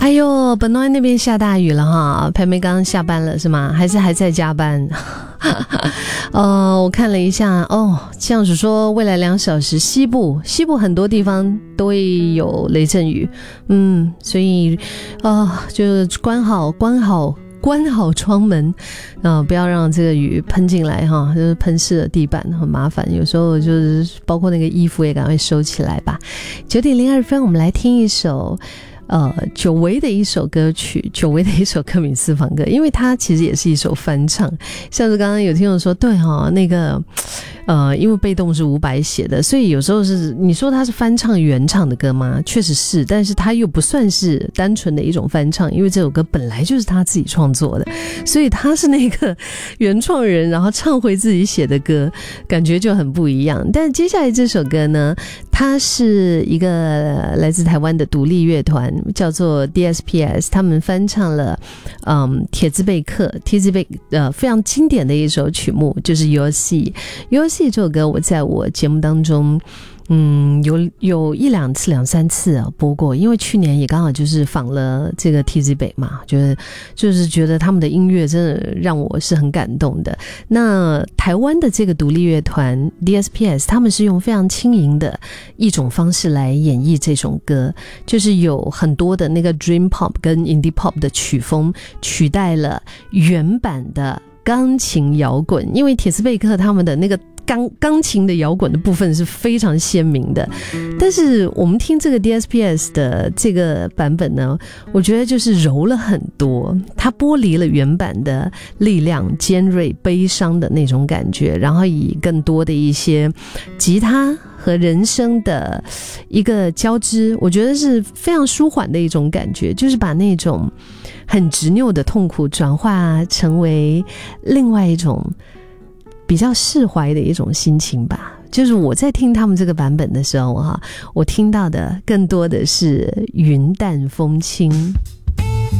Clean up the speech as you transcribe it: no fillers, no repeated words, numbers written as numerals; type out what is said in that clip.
哎呦，本来那边下大雨了哈，佩梅刚刚下班了是吗？还是还在加班？我看了一下这样子说，未来2小时西部很多地方都会有雷阵雨，所以就关好窗门，不要让这个雨喷进来哈，就是喷湿了地板很麻烦，有时候就是包括那个衣服也赶快收起来吧。9:02，我们来听一首久违的一首歌曲，久违的一首科敏私房歌，因为它其实也是一首翻唱，像是刚刚有听众说，对那个因为被动是伍佰写的，所以有时候是你说他是翻唱原唱的歌吗？确实是，但是他又不算是单纯的一种翻唱，因为这首歌本来就是他自己创作的，所以他是那个原创人，然后唱回自己写的歌，感觉就很不一样。但是接下来这首歌呢，它是一个来自台湾的独立乐团，叫做 DSPS， 他们翻唱了铁兹贝克非常经典的一首曲目，就是游戏这首歌，我在我节目当中有2三次播过，因为去年也刚好就是访了这个 TZ 北嘛，就是觉得他们的音乐真的让我是很感动的。那台湾的这个独立乐团 DSPS， 他们是用非常轻盈的一种方式来演绎这首歌，就是有很多的那个 Dream Pop 跟 Indie Pop 的曲风取代了原版的钢琴摇滚，因为铁兹贝克他们的那个钢琴的摇滚的部分是非常鲜明的，但是我们听这个 DSPS 的这个版本呢，我觉得就是柔了很多，它剥离了原版的力量、尖锐、悲伤的那种感觉，然后以更多的一些吉他和人声的一个交织，我觉得是非常舒缓的一种感觉，就是把那种很执拗的痛苦转化成为另外一种比较释怀的一种心情吧。就是我在听他们这个版本的时候我听到的更多的是云淡风轻。